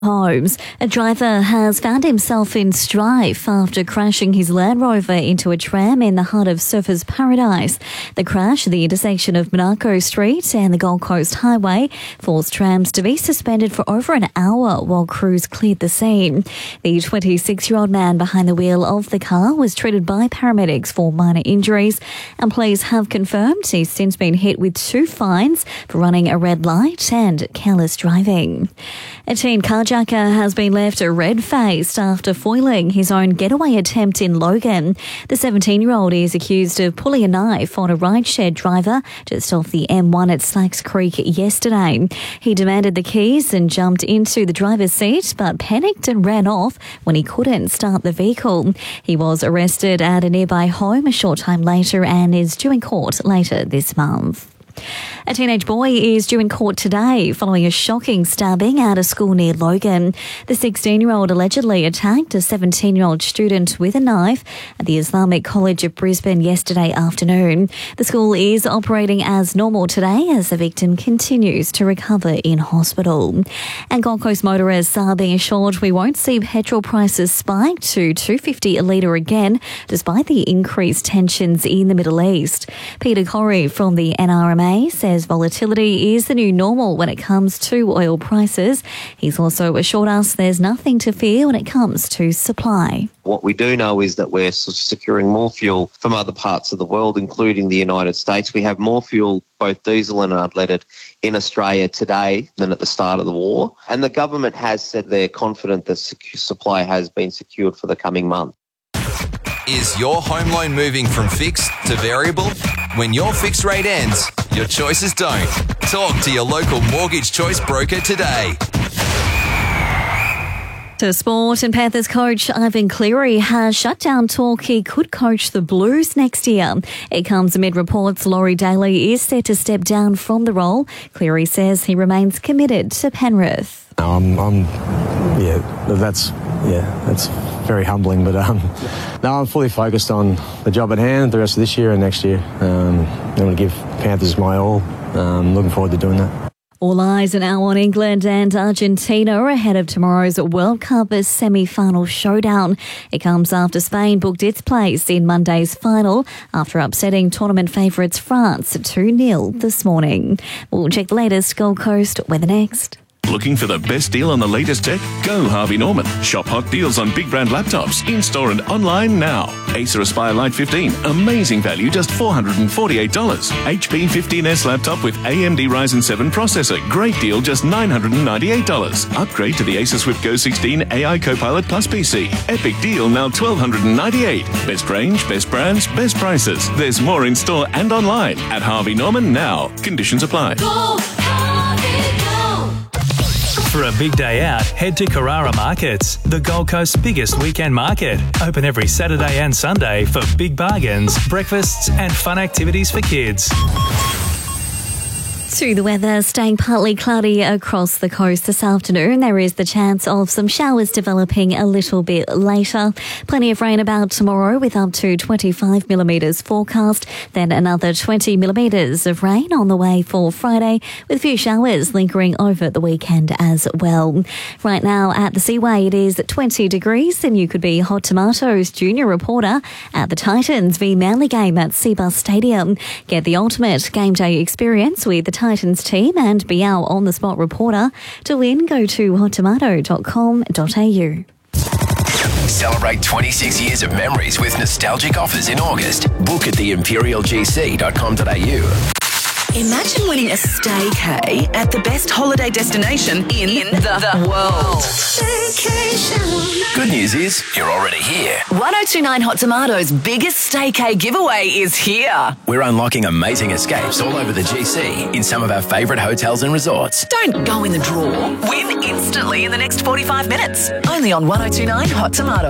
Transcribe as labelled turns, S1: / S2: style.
S1: Homes. A driver has found himself in strife after crashing his Land Rover into a tram in the heart of Surfers Paradise. The crash at the intersection of Monaco Street and the Gold Coast Highway forced trams to be suspended for over an hour while crews cleared the scene. The 26-year-old man behind the wheel of the car was treated by paramedics for minor injuries, and police have confirmed he's since been hit with 2 fines for running a red light and careless driving. A teen carjacker has been left red-faced after foiling his own getaway attempt in Logan. The 17-year-old is accused of pulling a knife on a rideshare driver just off the M1 at Slacks Creek yesterday. He demanded the keys and jumped into the driver's seat, but panicked and ran off when he couldn't start the vehicle. He was arrested at a nearby home a short time later and is due in court later this month. A teenage boy is due in court today following a shocking stabbing at a school near Logan. The 16-year-old allegedly attacked a 17-year-old student with a knife at the Islamic College of Brisbane yesterday afternoon. The school is operating as normal today as the victim continues to recover in hospital. And Gold Coast motorists are being assured we won't see petrol prices spike to $2.50 a litre again, despite the increased tensions in the Middle East. Peter Corey from the NRMA says volatility is the new normal when it comes to oil prices. He's also assured us there's nothing to fear when it comes to supply.
S2: What we do know is that we're securing more fuel from other parts of the world, including the United States. We have more fuel, both diesel and unleaded, in Australia today than at the start of the war. And the government has said they're confident that supply has been secured for the coming month.
S3: Is your home loan moving from fixed to variable? When your fixed rate ends, your choices don't. Talk to your local Mortgage Choice broker today.
S1: To sport, and Panthers coach Ivan Cleary has shut down talk he could coach the Blues next year. It comes amid reports Laurie Daly is set to step down from the role. Cleary says he remains committed to Penrith.
S4: That's very humbling, but I'm fully focused on the job at hand the rest of this year and next year. I'm going to give Panthers my all. Looking forward to doing that.
S1: All eyes are now on England and Argentina ahead of tomorrow's World Cup semi-final showdown. It comes after Spain booked its place in Monday's final after upsetting tournament favourites France 2-0 this morning. We'll check the latest Gold Coast weather next.
S5: Looking for the best deal on the latest tech? Go Harvey Norman. Shop hot deals on big brand laptops, in-store and online now. Acer Aspire Lite 15, amazing value, just $448. HP 15S laptop with AMD Ryzen 7 processor, great deal, just $998. Upgrade to the Acer Swift Go 16 AI Copilot Plus PC. Epic deal, now $1,298. Best range, best brands, best prices. There's more in-store and online at Harvey Norman now. Conditions apply.
S6: Go Harvey, go!
S7: For a big day out, head to Carrara Markets, the Gold Coast's biggest weekend market. Open every Saturday and Sunday for big bargains, breakfasts and fun activities for kids.
S1: To the weather, staying partly cloudy across the coast this afternoon. There is the chance of some showers developing a little bit later. Plenty of rain about tomorrow with up to 25 millimetres forecast. Then another 20 millimetres of rain on the way for Friday, with a few showers lingering over the weekend as well. Right now at the Seaway it is 20 degrees and you could be Hot Tomatoes junior reporter at the Titans v Manly game at Seabus Stadium. Get the ultimate game day experience with the Titans team and be our on-the-spot reporter. To win, go to hottomato.com.au.
S8: Celebrate 26 years of memories with nostalgic offers in August. Book at theimperialgc.com.au.
S9: Imagine winning a staycay at the best holiday destination in the world. Staycation.
S8: Good news is, you're already here.
S9: 1029 Hot Tomatoes' biggest staycay giveaway is here.
S8: We're unlocking amazing escapes all over the GC in some of our favourite hotels and resorts.
S9: Don't go in the draw. Win instantly in the next 45 minutes. Only on 1029 Hot Tomatoes.